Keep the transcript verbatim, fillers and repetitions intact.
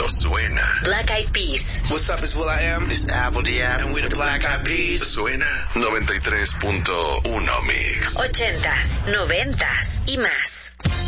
Esto suena. Black Eyed Peas. What's up, it's Will I Am. It's Apple Diab. And we're the Black Eyed Peas. Suena noventa y tres punto uno Mix. Ochentas, noventas y más.